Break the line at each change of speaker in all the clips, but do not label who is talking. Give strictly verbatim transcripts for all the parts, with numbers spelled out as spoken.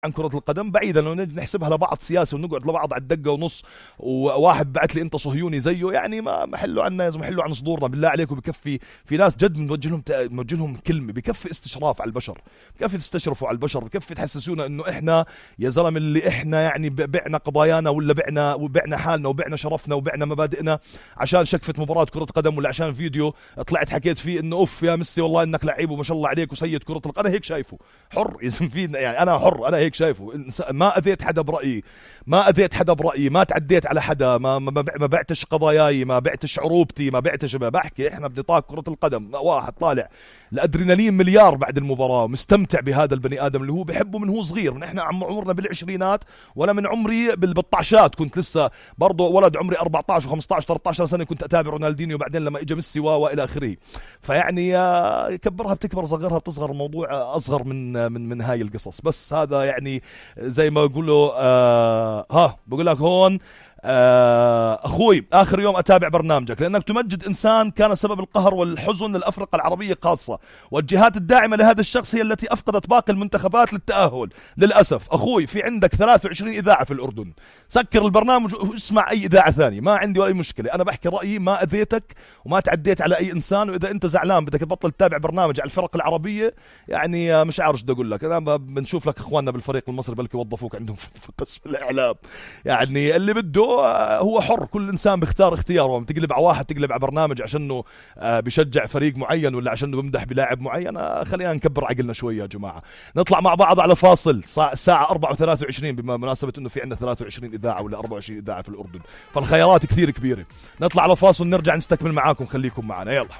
عن كرة القدم بعيدا لو نحسبها لبعض سياسة ونقعد لبعض على الدقة ونص، وواحد بعت لي انت صهيوني زيه، يعني ما محلوا عنا يا زلمه، محلوا عن صدورنا بالله عليكم. بكفي في ناس جد بنوجه لهم بنوجه لهم كلمة، بكفي استشراف على البشر، بكفي تستشرفوا على البشر، بكفي تحسسونا انه احنا يا زلمه اللي احنا يعني بعنا قضايانا ولا بعنا وبعنا حالنا وبعنا شرفنا وبعنا مبادئنا عشان شكفة مباراة كرة قدم، ولا عشان فيديو طلعت حكيت فيه انه اوف يا ميسي والله انك لعيب وما شاء الله عليك وسيد كرة القدم. انا هيك شايفه حر يا زلمه، يعني انا حر، انا هيك شايفه. ما اذيت حدا برأيي، ما اذيت حدا برأيي، ما تعديت على حدا، ما ما, ما بعتش قضاياي، ما بعتش عروبتي، ما بعتش. ما بحكي احنا بنطاق كرة القدم، واحد طالع الادرينالين مليار بعد المباراة، مستمتع بهذا البني ادم اللي هو بحبه من هو صغير، من احنا عم عمرنا بالعشرينات ولا من عمري بالبطاشات، كنت لسه برضه ولد عمري أربعتاشر وخمستاشر ثلاثة عشر سنة كنت اتابع رونالدينيو، وبعدين لما اجى ميسي والى اخره. فيعني كبرها بتكبر، صغرها بتصغر، الموضوع اصغر من من من هاي القصص. بس هذا يعني زي ما يقولوا آه ها بقول لك هون آه أخوي آخر يوم أتابع برنامجك لأنك تمجد إنسان كان سبب القهر والحزن للأفرقة العربية خاصة، والجهات الداعمة لهذا الشخص هي التي أفقدت باقي المنتخبات للتأهل للأسف. أخوي في عندك ثلاثة وعشرين إذاعة في الأردن، سكر البرنامج واسمع أي إذاعة ثانية، ما عندي ولا أي مشكلة. أنا بحكي رأيي، ما أذيتك وما تعديت على أي إنسان، وإذا أنت زعلان بدك تبطل تتابع برنامج على الفرق العربية يعني مش عارف شو أقول لك. أنا بنشوف لك إخواننا بالفريق المصري بلكي وظفوك عندهم في قسم الإعلام، يعني اللي بده هو حر، كل إنسان بيختار اختياره. بتقلب على واحد تقلب على برنامج عشانه بيشجع فريق معين ولا عشانه بمدح بلاعب معين، خلينا نكبر عقلنا شوية يا جماعة. نطلع مع بعض على فاصل الساعة أربعة وثلاثة وعشرين بمناسبة إنه في عندنا ثلاثة وعشرين إذاعة ولا أربعة وعشرين إذاعة في الأردن، فالخيارات كثير كبيرة. نطلع على فاصل نرجع نستكمل معاكم، خليكم معنا يلا.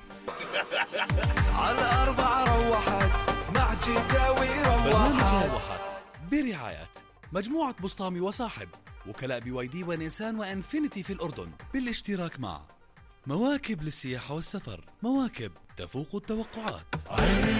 على أربعة روحت مع جداوي روحت برعاية مجموعة بسطامي وصاحب، وكلاء بي واي دي ونيسان وانفينيتي في الأردن، بالاشتراك مع مواكب للسياحة والسفر، مواكب تفوق التوقعات.